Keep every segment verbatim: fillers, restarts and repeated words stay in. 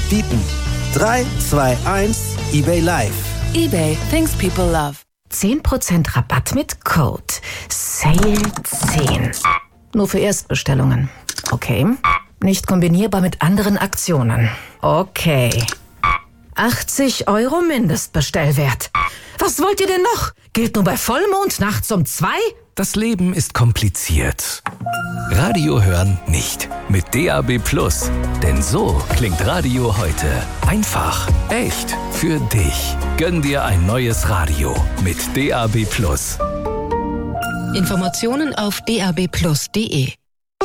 bieten. drei, zwei, eins, eBay Live. eBay, things people love. zehn Prozent Rabatt mit Code Sale zehn. Nur für Erstbestellungen. Okay. Nicht kombinierbar mit anderen Aktionen. Okay. achtzig Euro Mindestbestellwert. Was wollt ihr denn noch? Gilt nur bei Vollmond nachts um zwei? Das Leben ist kompliziert. Radio hören nicht. Mit D A B Plus. Denn so klingt Radio heute. Einfach, echt, für dich. Gönn dir ein neues Radio mit D A B Plus. Informationen auf d a b plus punkt d e.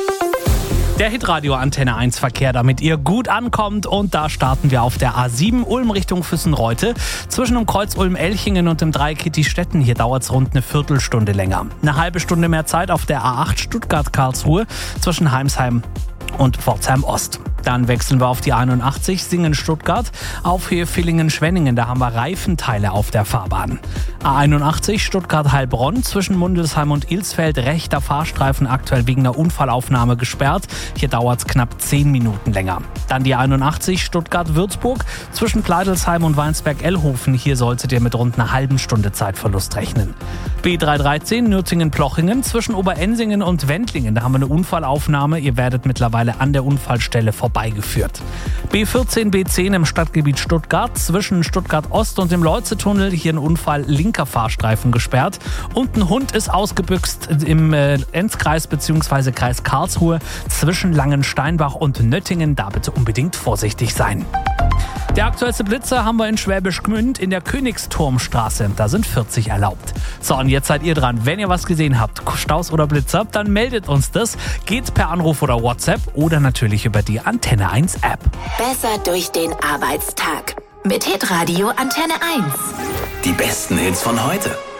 Der Hitradio Antenne eins Verkehr, damit ihr gut ankommt. Und da starten wir auf der A sieben Ulm Richtung Füssen-Reute. Zwischen dem Kreuz Ulm-Elchingen und dem Dreieck Kitti-Stetten. Hier dauert es rund eine Viertelstunde länger. Eine halbe Stunde mehr Zeit auf der A acht Stuttgart-Karlsruhe zwischen Heimsheim und Pforzheim Ost. Dann wechseln wir auf die einundachtzig Singen-Stuttgart auf Höhe Villingen-Schwenningen. Da haben wir Reifenteile auf der Fahrbahn. A einundachtzig Stuttgart-Heilbronn zwischen Mundelsheim und Ilsfeld. Rechter Fahrstreifen aktuell wegen einer Unfallaufnahme gesperrt. Hier dauert es knapp zehn Minuten länger. Dann die einundachtzig Stuttgart-Würzburg zwischen Kleidelsheim und Weinsberg-Ellhofen. Hier solltet ihr mit rund einer halben Stunde Zeitverlust rechnen. B dreihundertdreizehn Nürtingen-Plochingen zwischen Oberensingen und Wendlingen. Da haben wir eine Unfallaufnahme. Ihr werdet mittlerweile an der Unfallstelle vorbei beigeführt. B vierzehn B zehn im Stadtgebiet Stuttgart zwischen Stuttgart Ost und dem Leuze-Tunnel. Hier ein Unfall, linker Fahrstreifen gesperrt. Und ein Hund ist ausgebüxt im äh, Enzkreis bzw. Kreis Karlsruhe zwischen Langensteinbach und Nöttingen. Da bitte unbedingt vorsichtig sein. Der aktuellste Blitzer haben wir in Schwäbisch Gmünd in der Königsturmstraße. Da sind vierzig erlaubt. So, und jetzt seid ihr dran. Wenn ihr was gesehen habt, Staus oder Blitzer, dann meldet uns das. Geht per Anruf oder WhatsApp oder natürlich über die Antenne eins App. Besser durch den Arbeitstag. Mit Hitradio Antenne eins. Die besten Hits von heute.